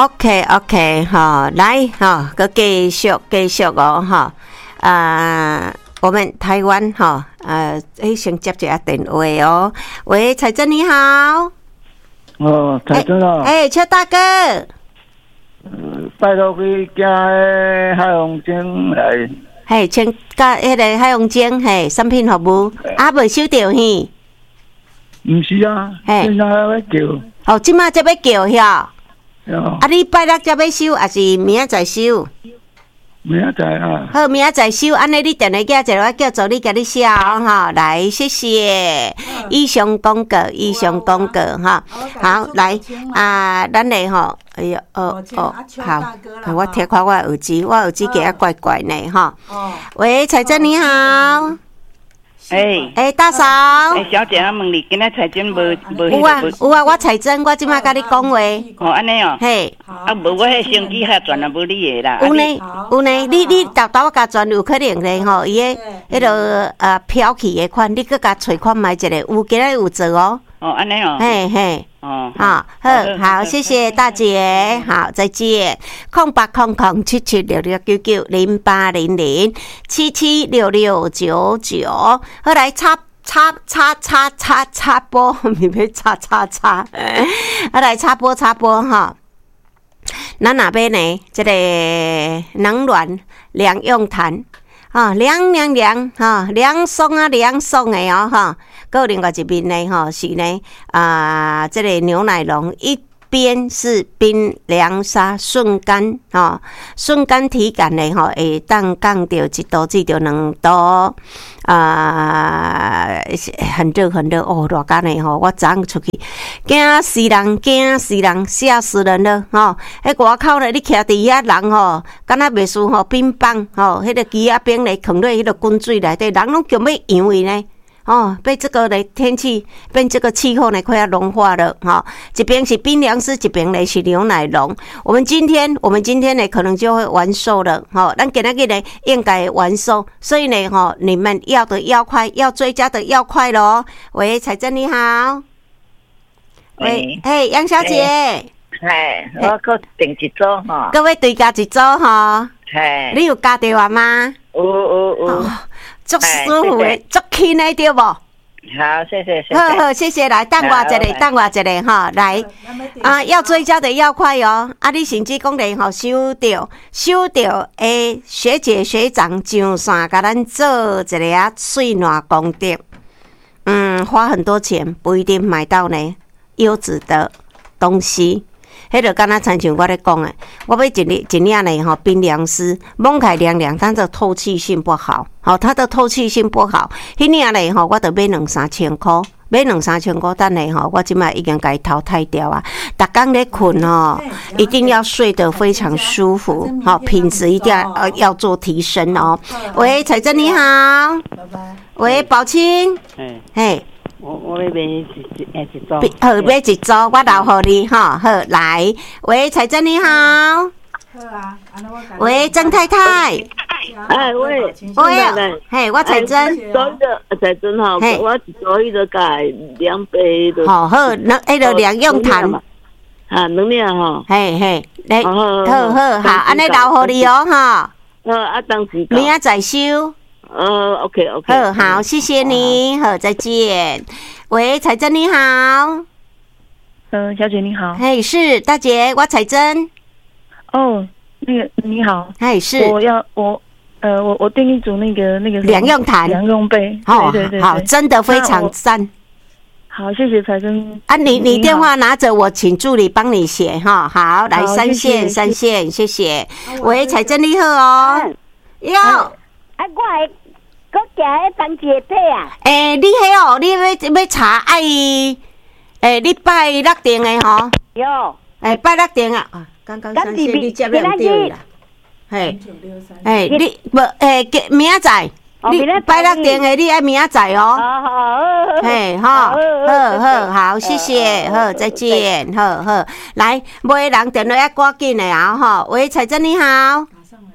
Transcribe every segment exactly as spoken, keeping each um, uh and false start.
OK OK 哈，来哈，个继续继续哦哈，啊，我们台湾哈，呃，诶，先接一下电话哦。喂，彩珍你好。 哦，彩珍啊。 哎，邱大哥。 嗯，拜托去寄海洋精来。 嘿，请甲迄个海洋精嘿，产品服务啊，未收到嘿。 毋是啊，现在要叫。 哦，即马才要叫遐。 啊， 你拜六才要收，还是明仔载收？ 明仔载啊。 好，明仔载收，安尼你电话叫一个，我叫助理甲你写哦，哈，来，谢谢。以上广告，以上广告哈。好，来啊，咱嘞吼，哎呀，哦哦，好，我贴看我耳机，我耳机给它怪怪呢哈。喂，彩珍你好。 哎哎，大嫂， 哎，小姐，我问你，今仔彩珍无无？ 有啊有啊，我彩珍，我即马甲你讲话。 哦，安尼哦。 嘿， 啊，无我迄相机遐转啊，无你的啦。 有呢有呢，你你豆豆甲转有可能咧吼，伊个迄个呃飘起的款，你搁甲找看卖一个，有今仔有做哦。 哦，安尼哦。 嘿嘿。 哦， 好，好，好，谢谢大姐，好，再见。空八空空七七六六九九零八零零七七六六九九，好来插插插插插插播，咪要插插插，好来插播插播哈。咱那边呢，这个冷暖两用痰。啊，凉凉凉哈，凉爽啊，凉爽的哦哈。个另外一边呢，哈是呢啊，这个牛奶龙一边是冰凉沙瞬间哈，瞬间体感呢哈，会当降到一度至到两度啊，很热很热哦，热干呢吼，我昨昏出去，惊死人，惊死人，吓死人了吼！迄外口咧，你徛伫遐人吼，敢若袂输吼冰棒吼，迄个机仔冰咧，放咧迄个滚水内底，人拢叫要扬伊呢。哦，被这个的天气，被这个气候呢，快要融化了哈。这边是冰凉丝，这边呢是牛奶龙。我们今天，我们今天呢可能就会完售了哈。咱今天呢应该完售，所以呢哈，你们要的要快，要追加的要快咯。喂，彩珍你好。喂，嘿，杨小姐。 嘿，我搁订一组哈。 各位对加一组哈。 嘿。 你有加电话吗？ 有有有。 足舒服的，足轻的对不？好， 谢谢谢谢。 好好，谢谢。来，等我一个，等我一个哈。来，啊，要追加的要快哦。啊，你甚至讲咧吼，收到收到诶，学姐学长上山，甲咱做一个啊水暖功德。嗯，花很多钱不一定买到呢优质的东西。迄个敢若亲像我咧讲诶，我买一粒一领呢吼冰凉丝，蒙开凉凉，但是透气性不好，好，它的透气性不好。迄领呢吼，我得买两三千块，买两三千块，等下吼，我即摆已经甲伊淘汰掉啊。逐工咧困吼，一定要睡得非常舒服，好，品质一定要呃要做提升哦。喂，彩珍你好，拜拜。喂，宝清， 嗯， 嘿。 我我要买一一一组， 好买一组，我留互你哈。好，来，喂，彩珍你好。好啊，喂，曾太太。 哎喂， 喂，嘿，我彩珍。 所以的彩珍哈，我所以的改两杯的。 好好，那迄个两用痰。 啊，能量哈。 嘿嘿，来，好好好，安尼留互你哦哈。 呃，啊，当时。 明仔再收。 呃 ，OK OK， 好好，谢谢你，好，再见。喂，彩珍你好， 嗯，小姐你好， 嘿，是大姐，我彩珍。 哦，那个你好， 嘿，是， 我要我呃我我订一组那个那个两用痰两用杯， 哦， 对对对， 好，真的非常赞。 好，谢谢彩珍啊，你你电话拿着，我请助理帮你写哈。好，来三线三线，谢谢。喂，彩珍你好哦，哟， 啊，我还。我寄迄当一个体啊！ 诶、欸，你迄哦，你要要查爱，诶、欸，你拜六定的吼？ 有。 诶、欸，拜六定啊！啊，刚刚三线你接了对啦。嘿，诶，你无诶，明仔载，你拜六定的，你爱明仔载哦。 好好。 嘿，哈，好好好，谢谢，好，再见，好好。来，买人电话要赶紧的啊！哈，喂，彩珍你好。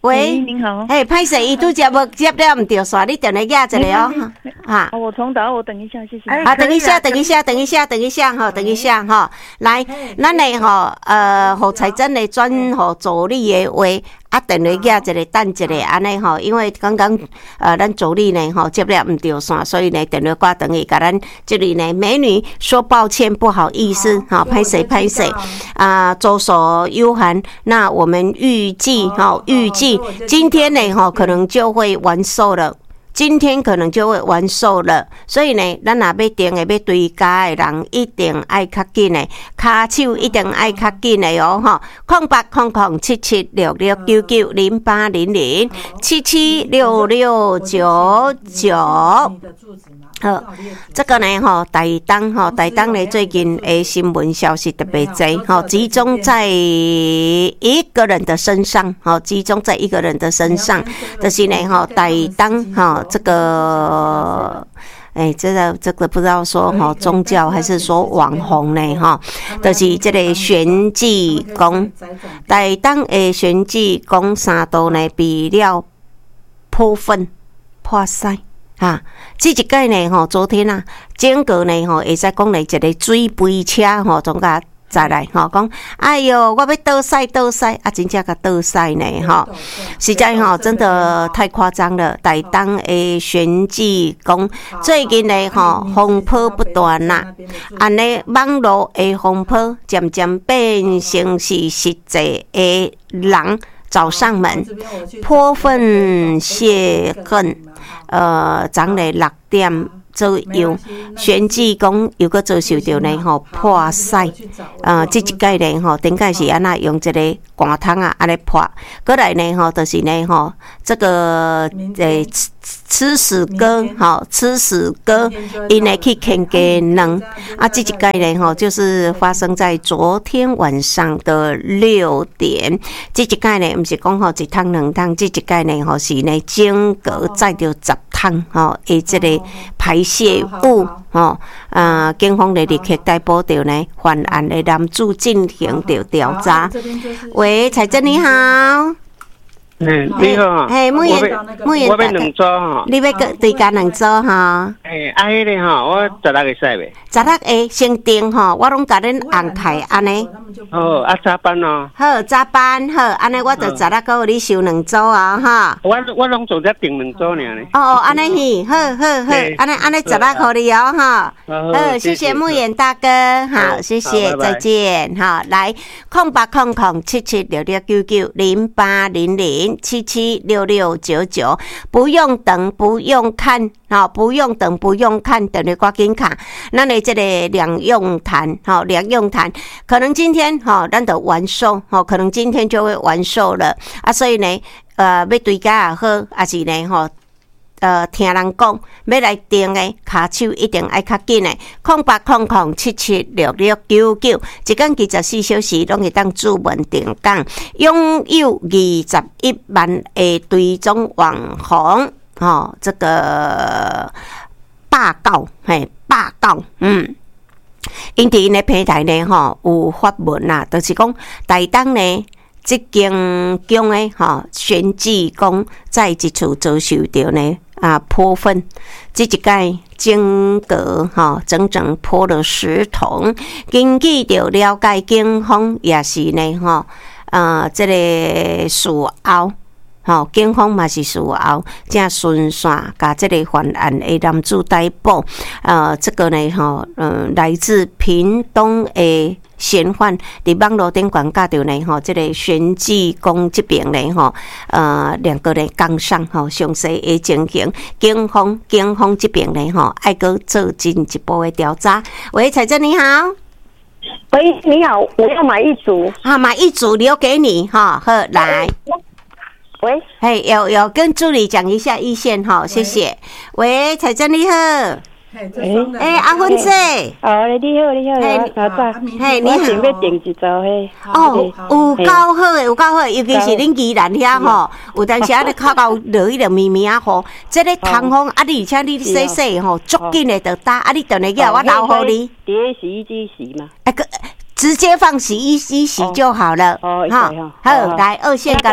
喂， 您好。 哎，歹势，伊拄则无接了，唔对线，你等来压一下哦。哈， 我重打，我等一下，谢谢。 啊，等一下，等一下，等一下，等一下哈，等一下哈。来，咱嘞吼，呃，互财政嘞转互助理的话，啊，等来压一下，等一下，安尼吼，因为刚刚呃，咱助理呢吼接了唔对线，所以呢，等来挂等伊，甲咱这里呢美女说抱歉，不好意思，哈，歹势歹势，啊，周所有涵，那我们预计哈，预计今天呢哈，可能就会完售了。今天可能就会完售了，所以呢，咱若要订的、要追加的人，一定爱较紧的，骹手一定爱较紧的哦，哈！空八空空七七六六九九零八零零七七六六九九。好，这个呢，哈，台东哈，台东呢最近的新闻消息特别多，哈，集中在一个人的身上，哈，集中在一个人的身上，就是呢，哈，台东哈，这个。哎，这个这个不知道说哈宗教还是说网红呢哈，就是这个玄济公，台东的玄济公三道呢被了破粉破塞哈，这一届呢吼，昨天啊，整个呢吼，会使讲来一个水杯车吼，总甲。再来吼，讲哎哟，我要倒晒倒晒啊，真正甲倒晒呢吼，实在吼真的太夸张了。台东的玄济公最近呢吼风波不断啦，安尼网络的风波渐渐变成是实际的人找上门，泼粪泄恨，呃，昨日六点。左右，玄济公又个遭受到呢吼破塞，呃，这一届呢吼，顶届是安那用这个寒汤啊安尼破，过来呢吼，就是呢吼，这个诶吃吃屎哥，吼吃屎哥，因呢去啃鸡卵，啊，这一届呢吼，就是发生在昨天晚上的六点，这一届呢不是讲吼一汤两汤，这一届呢吼是呢整个载着十桶吼，诶这个排泄物吼，呃，警方来立刻逮捕到呢犯案的男子进行着调查。喂，财政你好。 嗯，你好。 嘿，木言，木言， 我要两组哈。 你要个对加两组哈？ 诶，啊，迄个哈，我十六个使袂？ 十六个先订吼，我拢甲恁安排安尼。 哦，啊，早班哦。 好，早班好，安尼我就十六个互你收两组啊哈。 我我拢做只订两组尔呢。 哦哦，安尼是，好好好，安尼安尼十六互你哦哈。好，谢谢木言大哥，好，谢谢，再见哈。来，空八空空七七六六九九零八零零。七七六六九九，不用等，不用看，好，不用等，不用看，等你赶紧卡。那你这个两用坛，好，两用坛，可能今天好，咱就完售，好，可能今天就会完售了啊。所以呢，呃，要对家也好，还是呢，吼。呃，听人讲要来订的，卡手一定爱较紧的，空八空空七七六六九九，一天二十四小时拢会当主文定岗，拥有二十一万的追踪网红，哦，这个霸道，嘿，霸道，嗯。因伫因的平台呢，吼有发文啦，就是讲台东呢。这间宫诶，吼玄济公在一处遭受到呢啊泼粪，这一届整个吼整整泼了十桶。根据着了解，警方也是呢吼，呃，这个事后。吼，警方嘛是事后正顺线，甲这个犯案的男子逮捕。呃，这个呢，吼，嗯，来自屏东的嫌犯，伫网络顶广告着呢，吼，这个玄济公这边呢，吼，呃，两个人刚上，吼，详细的情形，警方警方这边呢，吼，爱搁做进一步的调查。喂，彩珍你好。 喂，你好，我要买一组。 啊，买一组留给你，哈，好，来。 喂， 嘿，有有跟助理讲一下意见哈，谢谢。喂，彩珍你好。 哎哎，阿芬姐。 哦，你好，你好，老早。 嘿，你好。 我想要订一组嘿。 哦，有够好诶，有够好，尤其是恁宜兰遐吼，有当时啊，你靠到落迄个绵绵啊雨，这个通风啊，你而且你洗洗吼，足紧诶就打，啊，你等下叫我留好你。 伫洗衣机洗嘛。 哎个。直接放洗衣机洗就好了。 哦， 好，好，来二线，甲咱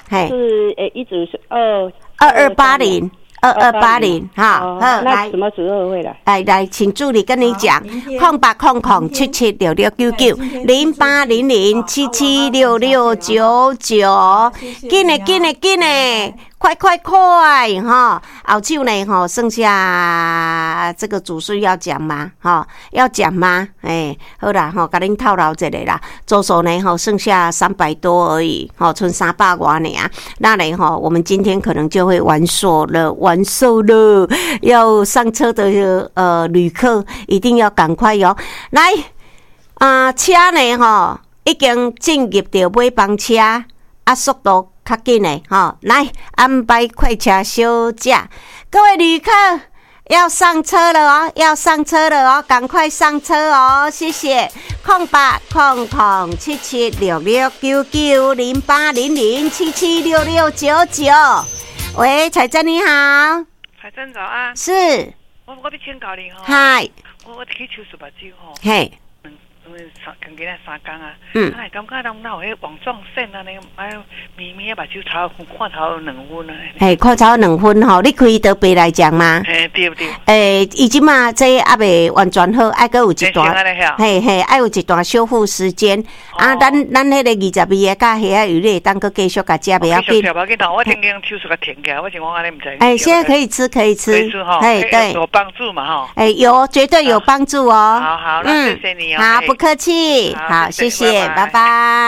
嘿， 是诶，一组是二二二八零。二二八零，哈，好， 那什么时候会来？ 来来，请助理跟你讲，空八空空七七六六九九零八零零七七六六九九，紧嘞紧嘞紧嘞，快快快哈！后手呢哈，剩下这个主事要讲吗？哈，要讲吗？哎，好啦哈，甲恁透露一下啦，周数呢哈，剩下三百多而已，哈，剩三百多呢啊，那呢哈，我们今天可能就会完售了。完售了，要上车的呃旅客一定要赶快哟、哦！来啊、呃，车呢哈已经进入到尾班车，啊速度较紧的哈，来安排快车小姐，各位旅客要上车了哦，要上车了哦，赶快上车哦，谢谢。空八空空七七六六九九零八零零七七六六九九。喂，彩珍你好， 彩珍早安。 是， 我我要请教你吼。 嗨， 我我去手术目睭吼。 嘿， 嗯，因为三刚今日三工啊， 嗯， 哎，感觉人哪有迄网状线啊，尼哎咪咪目睭头看头有两分啊。 嘿，看头两分吼，你可以得白来讲吗？ 嘿，对对。 诶，伊即嘛这还未完全好，还阁有一段，嘿嘿，还有一段修复时间。啊，咱咱迄个二十二个甲遐有咧，当阁继续甲食，不要紧。 不要紧，我听见手术甲停起来，我情况安尼唔知。 哎，现在可以吃，可以吃， 可以吃哈， 哎，对， 有帮助嘛哈。 哎，有，绝对有帮助哦。 好好，那谢谢你哦。 好，不客气，好，谢谢，拜拜。